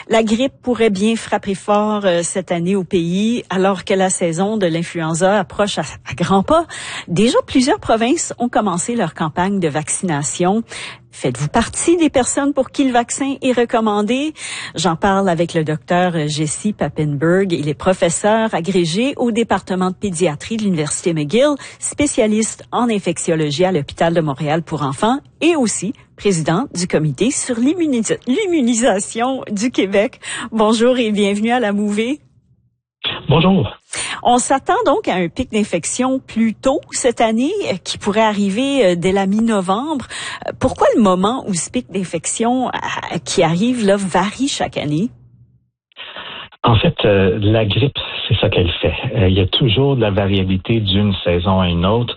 La grippe pourrait bien frapper fort cette année au pays, alors que la saison de l'influenza approche à grands pas. Déjà, plusieurs provinces ont commencé leur campagne de vaccination. Faites-vous partie des personnes pour qui le vaccin est recommandé? J'en parle avec le docteur Jesse Papenburg. Il est professeur agrégé au département de pédiatrie de l'Université McGill, spécialiste en infectiologie à l'Hôpital de Montréal pour enfants et aussi président du comité sur l'immunisation du Québec. Bonjour et bienvenue à la Mouvée. Bonjour. On s'attend donc à un pic d'infection plus tôt cette année qui pourrait arriver dès la mi-novembre. Pourquoi le moment où ce pic d'infection qui arrive là varie chaque année? En fait, la grippe, c'est ça qu'elle fait. Il y a toujours de la variabilité d'une saison à une autre.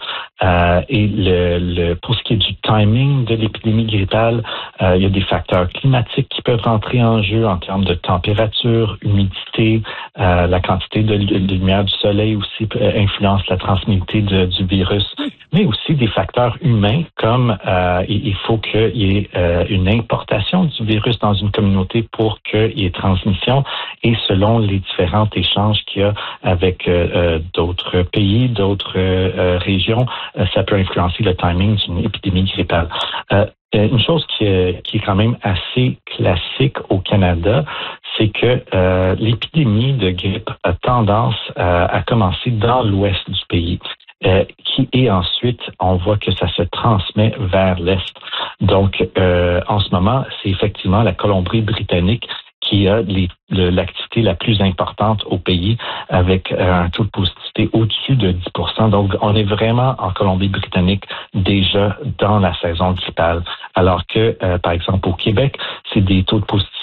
Et pour ce qui est du timing de l'épidémie grippale, il y a des facteurs climatiques qui peuvent rentrer en jeu en termes de température, humidité, la quantité de lumière du soleil aussi influence la transmissibilité du virus, mais aussi des facteurs humains comme il faut qu'il y ait une importation du virus dans une communauté pour qu'il y ait transmission et selon les différents échanges qu'il y a avec d'autres pays, d'autres régions, ça peut influencer le timing d'une épidémie grippale. Une chose qui est quand même assez classique au Canada, c'est que l'épidémie de grippe a tendance à commencer dans l'ouest du pays. Et ensuite, on voit que ça se transmet vers l'est. Donc, en ce moment, c'est effectivement la Colombie-Britannique qui a l'activité la plus importante au pays avec un taux de positivité au-dessus de 10%. Donc, on est vraiment en Colombie-Britannique déjà dans la saison grippale. Alors que, par exemple, au Québec, c'est des taux de positivité